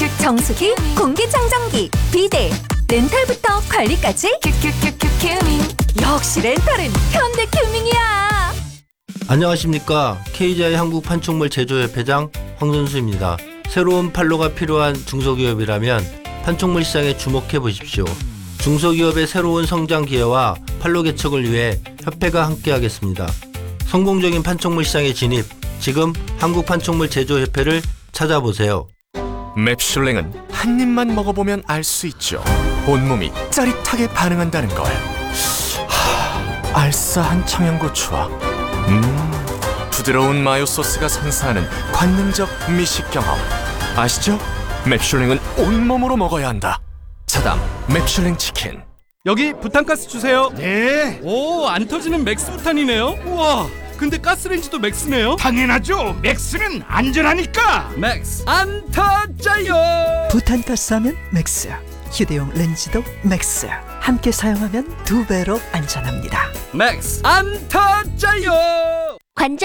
정수기, 공기청정기, 비데, 렌탈부터 관리까지 역시 렌탈은 현대큐밍이야. 안녕하십니까. KGI 한국판촉물 제조협회장 황선수입니다. 새로운 판로가 필요한 중소기업이라면 판촉물 시장에 주목해 보십시오. 중소기업의 새로운 성장 기회와 판로 개척을 위해 협회가 함께하겠습니다. 성공적인 판촉물 시장에 진입, 지금 한국판촉물 제조협회를 찾아보세요. 맵슐랭은 한 입만 먹어보면 알 수 있죠. 온몸이 짜릿하게 반응한다는 걸. 알싸한 청양고추와 부드러운 마요 소스가 선사하는 관능적 미식 경험. 아시죠? 맵슐랭은 온몸으로 먹어야 한다. 사담 맵슐랭 치킨. 여기 부탄가스 주세요. 네, 오, 안 터지는 맥스 부탄이네요. 우와, 근데 가스레인지도 맥스네요. 당연하죠. 맥스는 안전하니까. 맥스 안 터져요. 부탄가스 하면 맥스, 휴대용 렌즈도 맥스. 함께 사용하면 2배로 안전합니다. 맥스 안 터져요. 관절